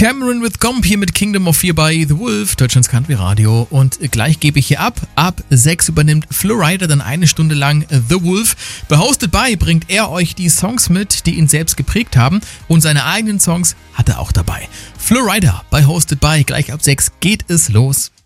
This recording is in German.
Cameron with Gomp hier mit Kingdom of Fear bei The Wolf, Deutschlands Country Radio. Und gleich gebe ich hier ab. Ab 6 übernimmt Flo Rida dann eine Stunde lang The Wolf. Bei Hosted By bringt er euch die Songs mit, die ihn selbst geprägt haben. Und seine eigenen Songs hat er auch dabei. Flo Rida bei Hosted By. Gleich ab 6 geht es los.